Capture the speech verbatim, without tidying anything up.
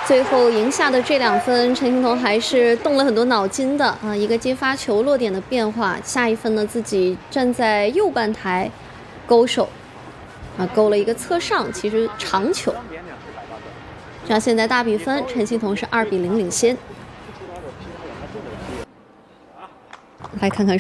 最后赢下的这两分，陈欣桐还是动了很多脑筋的啊！一个接发球落点的变化，下一分呢自己站在右半台勾手，啊勾了一个侧上，其实长球。这样现在大比分，陈欣桐是二比零领先。来看看。